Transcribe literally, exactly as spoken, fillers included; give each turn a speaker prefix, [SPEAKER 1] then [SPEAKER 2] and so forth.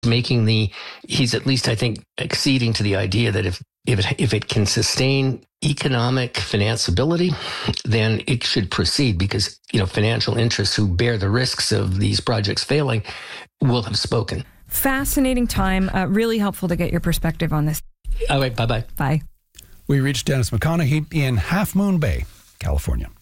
[SPEAKER 1] making the, he's at least, I think, acceding to the idea that if if it, if it can sustain economic financeability, then it should proceed because, you know, financial interests who bear the risks of these projects failing will have spoken.
[SPEAKER 2] Fascinating time. Uh, really helpful to get your perspective on this.
[SPEAKER 1] All right. Bye-bye.
[SPEAKER 2] Bye.
[SPEAKER 3] We reached Dennis McConaughey in Half Moon Bay, California.